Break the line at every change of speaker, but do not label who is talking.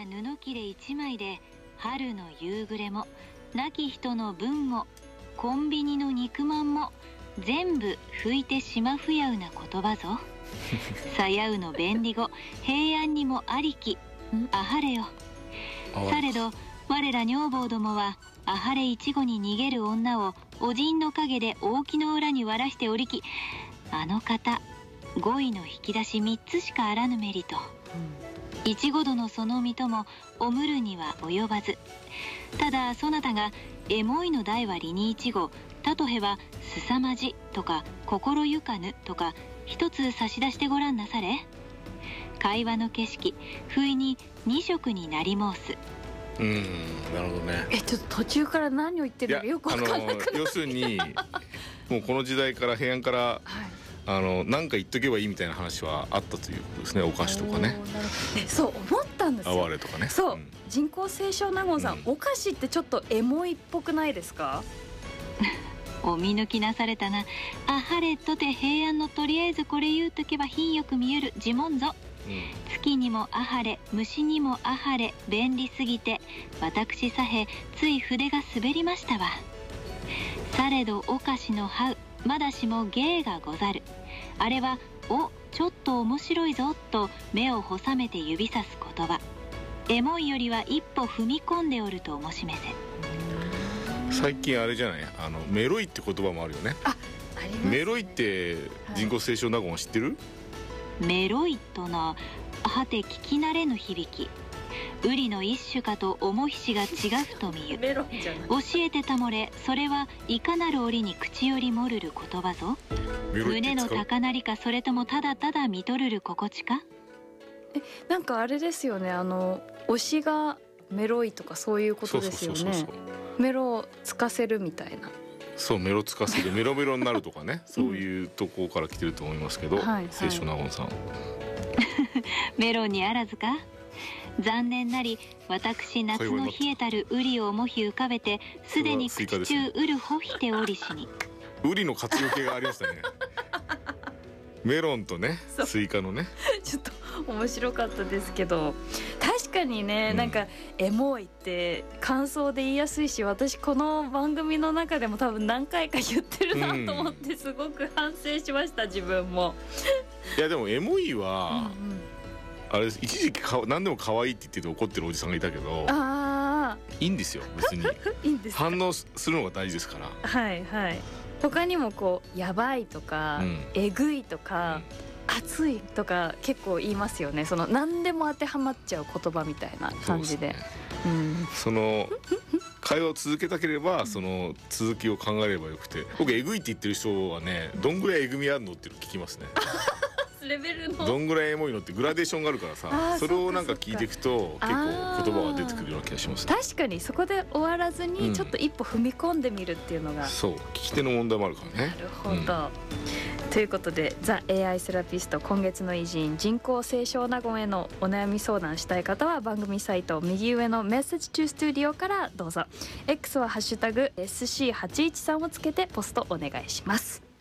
や布切れ一枚で春の夕暮れも亡き人の分もコンビニの肉まんも全部拭いてしまふやうな言葉ぞ。さやうの便利語平安にもありきあはれよ。されど我ら女房どもはあはれいちごに逃げる女をおじんの陰で大木の裏に割らしておりき、あの方語彙の引き出し3つしかあらぬメリと、いちご殿その身ともおむるには及ばず、ただそなたがエモいの題は理にいちご、たとへはすさまじとか心ゆかぬとか一つ差し出してごらんなされ。会話の景色不意に2色になり申す。
なるほどね。
ちょっと途中から何を言ってるのかよく分かんなくなる。
要するにもうこの時代から平安から、何か言っとけばいいみたいな話はあったということですね。お菓子とかね。
そう思ったんですよ。
哀れとかね。
そう、人工清少納言さん、お菓子ってちょっとエモいっぽくないですか？
お見抜きなされたな。あはれとて平安のとりあえずこれ言うとけば品よく見える呪文ぞ。月にもあはれ虫にもあはれ便利すぎて私さへつい筆が滑りましたわ。されどお菓子のはうまだしも芸がござる。あれはおちょっと面白いぞと目を細めて指さす言葉。エモいよりは一歩踏み込んでおるとおもしめせ。
最近あれじゃない、メロイって言葉もあるよね。
ありますね。
メロイって人工清少納言は知ってる？
メロイとな、はて聞き慣れぬ響き。ウリの一種かと思ひしが違うと見ゆ。
メロンじゃない。
教えてたもれ、それはいかなる折に口よりもるる言葉ぞ。胸の高鳴りか、それともただただ見とるる心地か。
なんかあれですよね、推しがメロイとかそういうことですよね。メロをつかせるみたいな。
そう、メロつかせる、メロメロになるとかね、そういうとこから来てると思いますけど、清少納言さん。
メロンにあらずか。残念なり私夏の冷えたるウリをもひ浮かべてすでに口中うるほひておりしに。
ウリの活用形がありましたね。メロンとね、スイカのね。
ちょっと面白かったですけど、確かにね、なんかエモいって感想で言いやすいし、私この番組の中でも多分何回か言ってるなと思ってすごく反省しました、自分も。
いやでもエモいは、あれ一時期何でも可愛いって言ってて怒ってるおじさんがいたけど、いいんですよ別に。
いいんですか？
反応するのが大事ですから。
はいはい。他にもこうやばいとか、えぐいとか、熱いとか結構言いますよね。その何でも当てはまっちゃう言葉みたいな感じで。
その会話を続けたければその続きを考えればよくて、僕えぐいって言ってる人はね、どんぐらいえぐみあるのっていうの聞きますね。
レベルの
どんぐらいエモいのってグラデーションがあるからさ、それをなんか聞いていくと結構言葉が出てくるような気がします、ね。
確かにそこで終わらずにちょっと一歩踏み込んでみるっていうのが、
そう聞き手の問題もあるからね。
なるほど、ということでザ・ AI セラピスト今月の偉人人工清少納言へのお悩み相談したい方は番組サイト右上のメッセージトゥスタジオからどうぞ。 X はハッシュタグ SC813 をつけてポストお願いします。